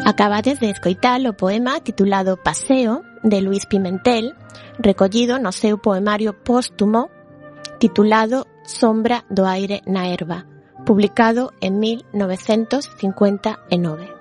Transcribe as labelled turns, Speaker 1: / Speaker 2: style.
Speaker 1: Acabades de escoitar o poema titulado Paseo, de Luis Pimentel, recollido no seu poemario póstumo titulado Sombra do aire na herba, publicado en 1959.